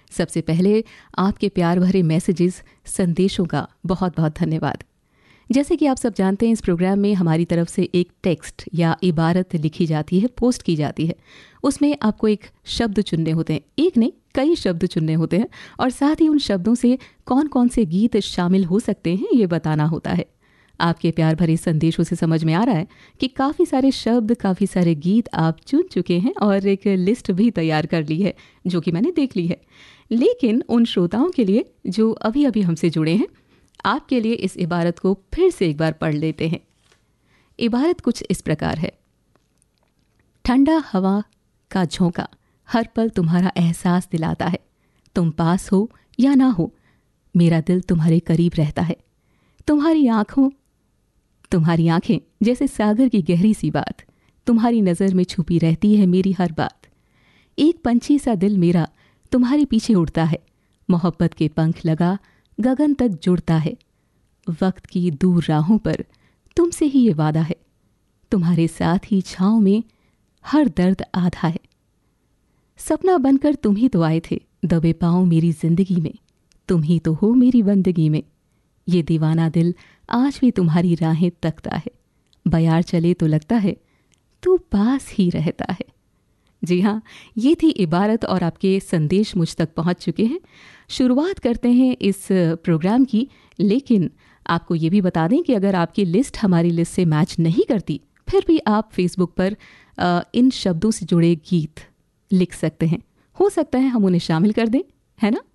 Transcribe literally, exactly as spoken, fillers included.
सबसे पहले आपके प्यार भरे मैसेजेस, संदेशों का बहुत बहुत धन्यवाद। जैसे कि आप सब जानते हैं, इस प्रोग्राम में हमारी तरफ से एक टेक्स्ट या इबारत लिखी जाती है, पोस्ट की जाती है। उसमें आपको एक शब्द चुनने होते हैं, एक नहीं कई शब्द चुनने होते हैं, और साथ ही उन शब्दों से कौन कौन से गीत शामिल हो सकते हैं ये बताना होता है। आपके प्यार भरे संदेशों से समझ में आ रहा है कि काफ़ी सारे शब्द, काफ़ी सारे गीत आप चुन चुके हैं और एक लिस्ट भी तैयार कर ली है, जो कि मैंने देख ली है। लेकिन उन श्रोताओं के लिए जो अभी अभी हमसे जुड़े हैं, आपके लिए इस इबारत को फिर से एक बार पढ़ लेते हैं। इबारत कुछ इस प्रकार है। ठंडा हवा का झोंका हर पल तुम्हारा एहसास दिलाता है। तुम पास हो या ना हो, मेरा दिल तुम्हारे करीब रहता है। तुम्हारी आंखों तुम्हारी आंखें जैसे सागर की गहरी सी बात, तुम्हारी नज़र में छुपी रहती है मेरी हर बात। एक पंछी सा दिल मेरा तुम्हारे पीछे उड़ता है, मोहब्बत के पंख लगा गगन तक जुड़ता है। वक्त की दूर राहों पर तुमसे ही ये वादा है, तुम्हारे साथ ही छाँव में हर दर्द आधा है। सपना बनकर तुम ही तो आए थे दबे पाँव मेरी जिंदगी में, तुम ही तो हो मेरी बंदगी में। ये दीवाना दिल आज भी तुम्हारी राहें तकता है, बयार चले तो लगता है तू पास ही रहता है। जी हाँ, ये थी इबारत और आपके संदेश मुझ तक पहुंच चुके हैं। शुरुआत करते हैं इस प्रोग्राम की, लेकिन आपको ये भी बता दें कि अगर आपकी लिस्ट हमारी लिस्ट से मैच नहीं करती, फिर भी आप फेसबुक पर आ, इन शब्दों से जुड़े गीत लिख सकते हैं। हो सकता है हम उन्हें शामिल कर दें, है ना।